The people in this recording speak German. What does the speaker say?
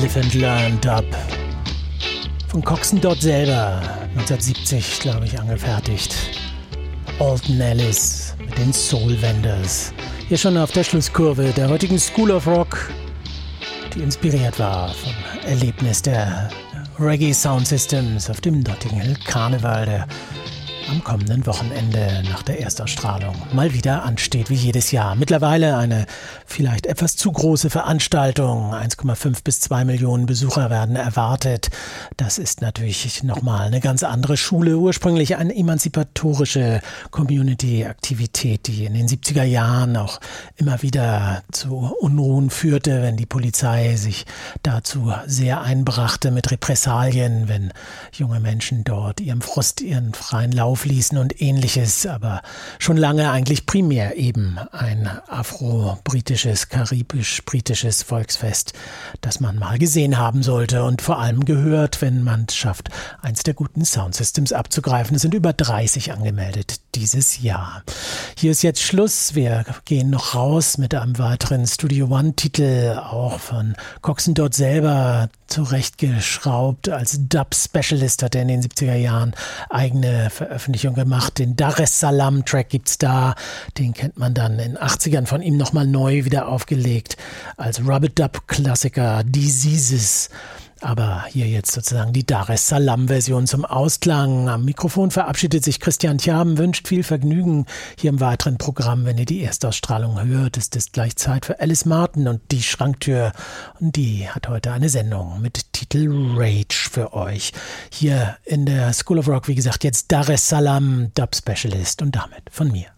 Elephant Learn Dub. Von Coxsone Dodd selber, 1970, glaube ich, angefertigt. Alton Ellis mit den Soul Vendors. Hier schon auf der Schlusskurve der heutigen School of Rock, die inspiriert war vom Erlebnis der Reggae Sound Systems auf dem Notting Hill Karneval, der am kommenden Wochenende nach der Erstausstrahlung mal wieder ansteht, wie jedes Jahr. Mittlerweile eine vielleicht etwas zu große Veranstaltung. 1,5 bis 2 Millionen Besucher werden erwartet. Das ist natürlich nochmal eine ganz andere Schule. Ursprünglich eine emanzipatorische Community-Aktivität, die in den 70er Jahren auch immer wieder zu Unruhen führte, wenn die Polizei sich dazu sehr einbrachte mit Repressalien, wenn junge Menschen dort ihrem Frust ihren freien Lauf ließen und ähnliches, aber schon lange eigentlich primär eben ein afro-britisches, karibisch-britisches Volksfest, das man mal gesehen haben sollte und vor allem gehört, wenn man es schafft, eins der guten Soundsystems abzugreifen. Es sind über 30 angemeldet dieses Jahr. Hier ist jetzt Schluss. Wir gehen noch raus mit einem weiteren Studio One-Titel, auch von Coxsone Dodd selber zurechtgeschraubt. Als Dub-Specialist hat er in den 70er Jahren eigene Veröffentlichung gemacht. Den Dar es Salaam-Track gibt's da. Den kennt man dann in den 80ern von ihm nochmal neu wieder aufgelegt als Rub-a-Dub-Klassiker Diseases. Aber hier jetzt sozusagen die Dar es Salaam-Version zum Ausklang. Am Mikrofon verabschiedet sich Christian Tjaben, wünscht viel Vergnügen hier im weiteren Programm. Wenn ihr die Erstausstrahlung hört, ist es gleich Zeit für Alice Martin und die Schranktür. Und die hat heute eine Sendung mit Titel Rage für euch. Hier in der School of Rock, wie gesagt, jetzt Dar es Salaam, Dub Specialist und damit von mir.